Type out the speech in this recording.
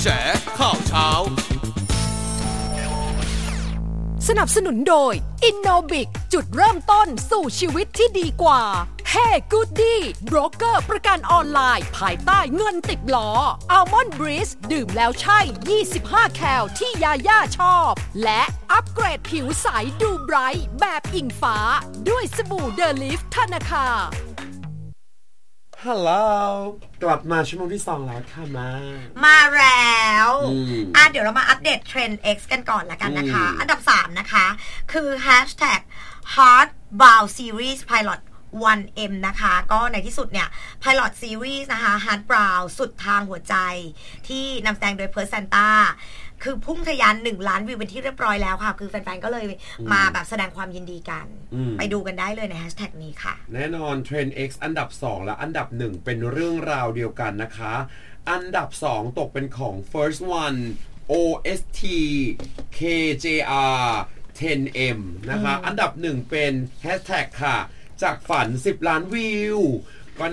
แฉข่าวเช้าสนับสนุนโดย Innobic จุดเริ่มต้นสู่ชีวิตที่ดีกว่า Hey Goody โบรกเกอร์ประกันออนไลน์ภายใต้เงินติดล้อ Almond Breeze ดื่มแล้วใช่25แคลที่ยาย่าชอบและอัปเกรดผิวใสดูไบรท์แบบอิงฟ้าด้วยสบู่เดลิฟธนาคารฮัลโหลกลับมาชั่วโมงที่2แล้วค่ะมาแล้วเดี๋ยวเรามาอัปเดตเทรนด์ X กันก่อนละกันนะคะอันดับ3นะคะคือ #Hardbound Series Pilot 1M นะคะก็ในที่สุดเนี่ย Pilot Series นะคะ Hardbound สุดทางหัวใจที่นำแสดงโดยเพิร์ซซันต้าคือพุ่งทะยาน1ล้านวิวเป็นที่เรียบร้อยแล้วค่ะคือแฟนๆก็เลยมาแบบแสดงความยินดีกันไปดูกันได้เลยในแฮชแท็กนี้ค่ะแน่นอน Trend X อันดับ2และอันดับ1เป็นเรื่องราวเดียวกันนะคะอันดับ2ตกเป็นของ First One OST KJR 10M นะคะอันดับ1เป็นแฮชแท็กค่ะจากฝัน10ล้านวิว